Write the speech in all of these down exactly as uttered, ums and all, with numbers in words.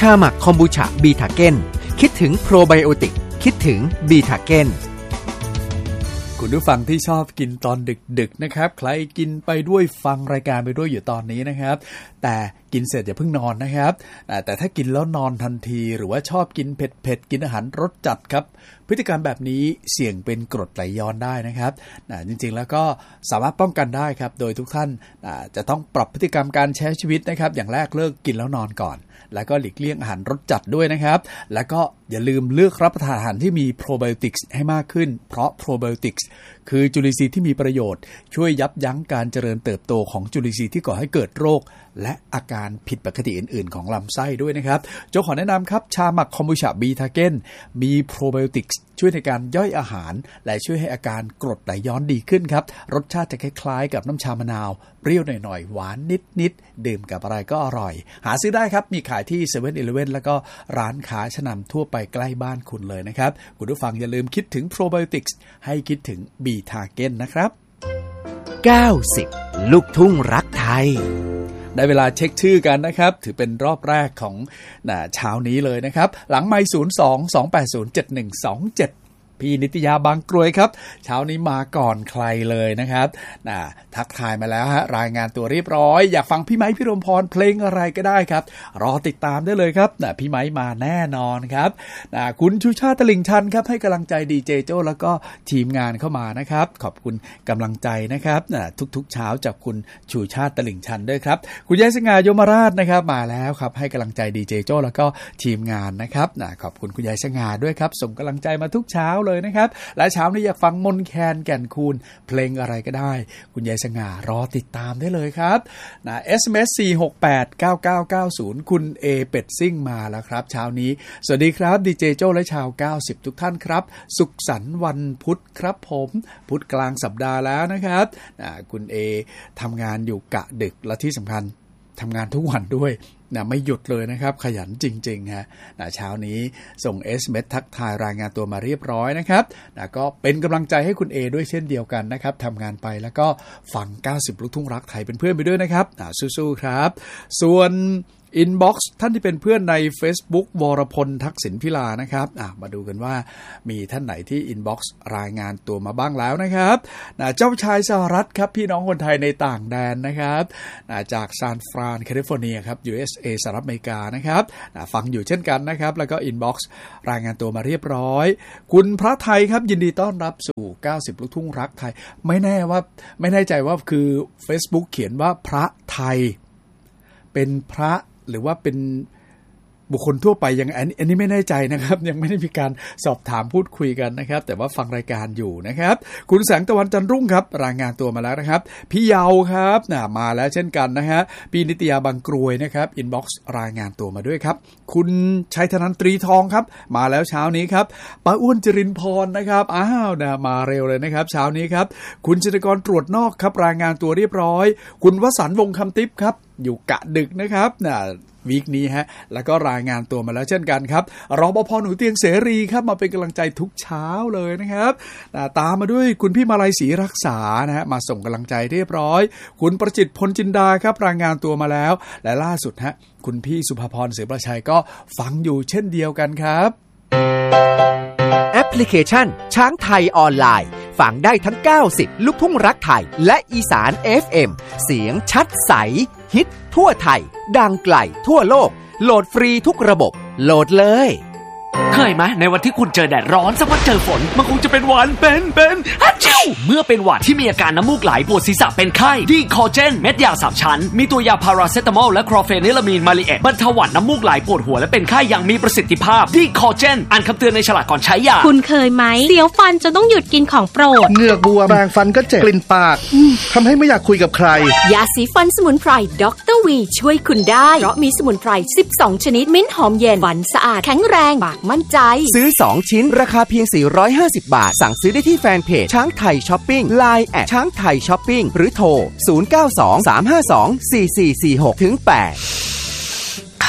าหมักคอมบูชาบีทาเก้นคิดถึงโปรไบโอติกคิดถึงบีทาเก้นคุณผู้ฟังที่ชอบกินตอนดึกๆนะครับใครกินไปด้วยฟังรายการไปด้วยอยู่ตอนนี้นะครับแต่กินเสร็จอย่าเพิ่งนอนนะครับแต่ถ้ากินแล้วนอนทันทีหรือว่าชอบกินเผ็ดๆกินอาหารรสจัดครับพฤติกรรมแบบนี้เสี่ยงเป็นกรดไหลย้อนได้นะครับจริงๆแล้วก็สามารถป้องกันได้ครับโดยทุกท่านจะต้องปรับพฤติกรรมการใช้ชีวิตนะครับอย่างแรกเลิกกินแล้วนอนก่อนแล้วก็หลีกเลี่ยงอาหารรสจัดด้วยนะครับแล้วก็อย่าลืมเลือกรับประทานอาหารที่มีโปรไบโอติกส์ให้มากขึ้นเพราะโปรไบโอติกส์คือจุลินทรีย์ที่มีประโยชน์ช่วยยับยั้งการเจริญเติบโตของจุลินทรีย์ที่ก่อให้เกิดโรคและอาการผิดปกติอื่นๆของลำไส้ด้วยนะครับโจขอแนะนำครับชาหมักคอมบูชาบีทาเก้นมีโปรไบโอติกส์ช่วยในการย่อยอาหารและช่วยให้อาการกรดไหลย้อนดีขึ้นครับรสชาติจะคล้ายๆกับน้ำชามะนาวเปรี้ยวหน่อยๆหวานนิดๆดื่มกับอะไรก็อร่อยหาซื้อได้ครับมีขายที่ เซเว่น อีเลฟเว่น แล้วก็ร้านค้าชั้นนำทั่วไปใกล้บ้านคุณเลยนะครับคุณผู้ฟังอย่าลืมคิดถึงโปรไบโอติกส์ให้คิดถึงบีทาเก้นนะครับเก้าสิบลูกทุ่งรักไทยได้เวลาเช็คชื่อกันนะครับถือเป็นรอบแรกของเช้านี้เลยนะครับหลังไมค์ศูนย์ สอง สอง แปด ศูนย์ เจ็ด หนึ่ง สอง เจ็ดพี่นิตยาบางกรวยครับเช้านี้มาก่อนใครเลยนะครับนะทักทายมาแล้วฮะรายงานตัวเรียบร้อยอยากฟังพี่ไม้พี่รมพรเพลงอะไรก็ได้ครับรอติดตามได้เลยครับนะพี่ไม้มาแน่นอนครับนะคุณชูชาติตลิ่งชันครับให้กำลังใจดีเจโจ้แล้วก็ทีมงานเข้ามานะครับขอบคุณกำลังใจนะครับนะทุกๆเช้าจากคุณชูชาติตลิ่งชันด้วยครับคุณยายสง่ายมราชนะครับมาแล้วครับให้กำลังใจดีเจโจ้แล้วก็ทีมงานนะครับนะขอบคุณคุณยายสง่าด้วยครับส่งกำลังใจมาทุกเช้าเลยนะครับและเช้านี้อยากฟังมนแคนแก่นคูณเพลงอะไรก็ได้คุณยายสง่ารอติดตามได้เลยครับนะ เอส เอ็ม เอส สี่ หก แปด เก้า เก้า เก้า ศูนย์คุณเอเป็ดซิ่งมาแล้วครับเช้านี้สวัสดีครับดีเจโจ้และชาวเก้าสิบทุกท่านครับสุขสันต์วันพุธครับผมพุธกลางสัปดาห์แล้วนะครับนะคุณเอทำงานอยู่กะดึกและที่สำคัญทำงานทุกวันด้วยนะไม่หยุดเลยนะครับขยันจริงๆฮะนะเช้านี้ส่ง เอส เอ็ม เอส ทักทายรายงานตัวมาเรียบร้อยนะครับนะก็เป็นกำลังใจให้คุณเอด้วยเช่นเดียวกันนะครับทำงานไปแล้วก็ฟังเก้าสิบลูกทุ่งรักไทยเป็นเพื่อนไปด้วยนะครับนะสู้ๆครับส่วนอินบ็อกซ์ท่านที่เป็นเพื่อนใน Facebook วรพลทักษิณพิลานะครับมาดูกันว่ามีท่านไหนที่อินบ็อกซ์รายงานตัวมาบ้างแล้วนะครับเจ้าชายสหรัฐครับพี่น้องคนไทยในต่างแดนนะครับจากซานฟรานแคลิฟอร์เนียครับ ยู เอส เอ สหรัฐอเมริกานะครับฟังอยู่เช่นกันนะครับแล้วก็อินบ็อกซ์รายงานตัวมาเรียบร้อยคุณพระไทยครับยินดีต้อนรับสู่เก้าสิบลูกทุ่งรักไทยไม่แน่ว่าไม่แน่ใจว่าคือ Facebook เขียนว่าพระไทยเป็นพระหรือว่าเป็นบุคคลทั่วไปยังอันอันนี้ไม่แน่ใจนะครับยังไม่ได้มีการสอบถามพูดคุยกันนะครับแต่ว่าฟังรายการอยู่นะครับคุณแสงตะวันจันทร์รุ่งครับรายงานตัวมาแล้วนะครับพี่เยาครับนะมาแล้วเช่นกันนะฮะพี่นิตยาบางกรวยนะครับอินบ็อกซ์รายงานตัวมาด้วยครับคุณชัยธนันตรีทองครับมาแล้วเช้านี้ครับป้าอ้วนจรินพรนะครับอ้าวนะมาเร็วเลยนะครับเช้านี้ครับคุณจิตรกรตรวจนอกครับรายงานตัวเรียบร้อยคุณวสันต์วงศ์คำติ๊บครับอยู่กะดึกนะครับนะวีคนี้ฮะแล้วก็รายงานตัวมาแล้วเช่นกันครับรปภ.หนูเตียงเสรีครับมาเป็นกำลังใจทุกเช้าเลยนะครับตามมาด้วยคุณพี่มาลัยศรีรักษานะฮะมาส่งกำลังใจเรียบร้อยคุณประจิตรพลจินดาครับรายงานตัวมาแล้วและล่าสุดฮะคุณพี่สุภพรเสือประชัยก็ฟังอยู่เช่นเดียวกันครับแอปพลิเคชันช้างไทยออนไลน์ฟังได้ทั้งเก้าสิบลูกทุ่งรักไทยและอีสาน เอฟ เอ็ม เสียงชัดใสฮิตทั่วไทยดังไกลทั่วโลกโหลดฟรีทุกระบบโหลดเลยเคยไหมในวันที่คุณเจอแดดร้อนสักวันเจอฝนมันคงจะเป็นหวัดเป็นเป็นฮัจจิวเมื่อเป็นหวัดที่มีอาการน้ำมูกไหลปวดศีรษะเป็นไข้ดีคอเจนเม็ดยาสามชั้นมีตัวยาพาราเซตามอลและคลอเฟนิลามีนมาลิเอตบรรเทาหวัดน้ำมูกไหลปวดหัวและเป็นไข้อย่างมีประสิทธิภาพดีคอเจนอ่านคำเตือนในฉลากก่อนใช้ยาคุณเคยไหมเสียวฟันจนต้องหยุดกินของโปรดเหงือกบวมแปรงฟันก็เจ็บกลิ่นปากทำให้ไม่อยากคุยกับใครยาสีฟันสมุนไพรด็อกเตอร์วีช่วยคุณได้เพราะมีสมุนไพรสิบสองชนิดมิ้นหอมเย็นฟันสะอาดแข็งแรงปากมั่นใจซื้อสองชิ้นราคาเพียงสี่ร้อยห้าสิบบาทสั่งซื้อได้ที่แฟนเพจช้างไทยช้อปปิ้ง ไลน์ แอท ช้างไทยช้อปปิ้งหรือโทรศูนย์ เก้า สอง สาม ห้า สอง สี่ สี่ สี่ หก ถึง แปด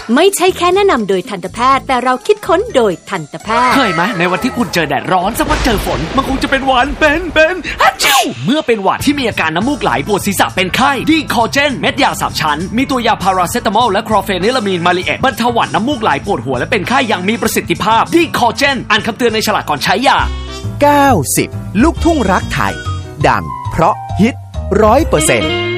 ไม่ใช่แค่แนะนำโดยทันตแพทย์แต่เราคิดค้นโดยทันตแพทย์เคยไหมในวันที่คุณเจอแดดร้อนสักวันเจอฝนมันคงจะเป็นหวัดเป็นเป็นฮัจจิวเมื่อเป็นหวัดที่มีอาการน้ำมูกไหลปวดศีรษะเป็นไข้ดีคอเจนเม็ดยาสามชั้นมีตัวยาพาราเซตามอลและคลอร์เฟนิลามีนมาลิเอตบรรเทาหวัดน้ำมูกไหลปวดหัวและเป็นไข้อย่างมีประสิทธิภาพดีคอเจนอ่านคำเตือนในฉลากก่อนใช้ยาเก้าสิบลูกทุ่งรักไทยดังเพราะฮิต ร้อยเปอร์เซ็นต์